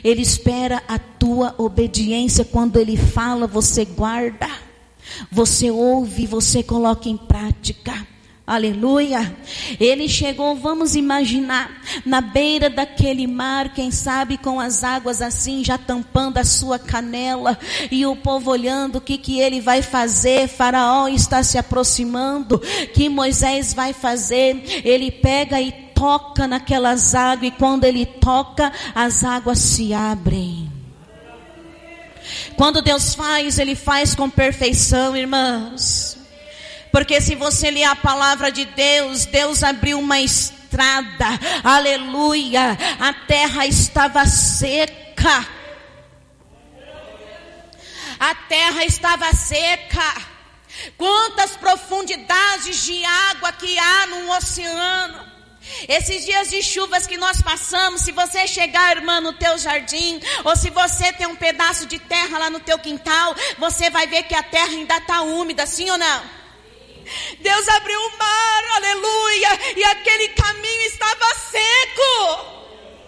Ele espera a tua obediência. Quando Ele fala, você guarda, você ouve, você coloca em prática. Aleluia. Ele chegou, vamos imaginar, na beira daquele mar, quem sabe com as águas assim, já tampando a sua canela, e o povo olhando, o que ele vai fazer? Faraó está se aproximando, que Moisés vai fazer? Ele pega e toca naquelas águas, e quando ele toca, as águas se abrem. Quando Deus faz, Ele faz com perfeição, irmãos. Porque se você ler a palavra de Deus, Deus abriu uma estrada, aleluia, a terra estava seca. A terra estava seca. Quantas profundidades de água que há no oceano. Esses dias de chuvas que nós passamos, se você chegar, irmã, no teu jardim, ou se você tem um pedaço de terra lá no teu quintal, você vai ver que a terra ainda está úmida, sim ou não? Deus abriu o mar, aleluia, e aquele caminho estava seco.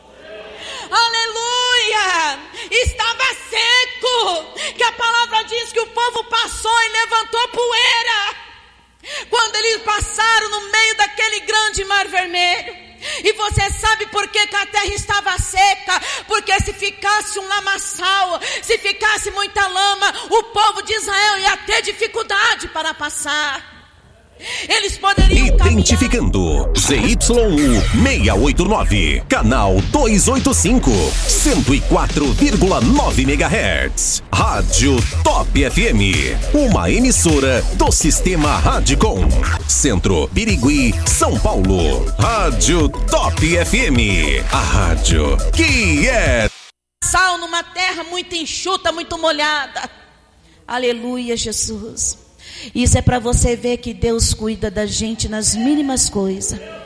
Aleluia, estava seco, que a palavra diz que o povo passou e levantou poeira, quando eles passaram no meio daquele grande mar vermelho. E você sabe por que a terra estava seca? Porque se ficasse um lamaçal, se ficasse muita lama, o povo de Israel ia ter dificuldade para passar. Eles poderiam identificando ZYU689, canal 285, 104,9 MHz, Rádio Top FM, uma emissora do Sistema Radicom, Centro Birigui, São Paulo. Rádio Top FM, a rádio que é sal numa terra muito enxuta, muito molhada. Aleluia, Jesus. Isso é para você ver que Deus cuida da gente nas mínimas coisas.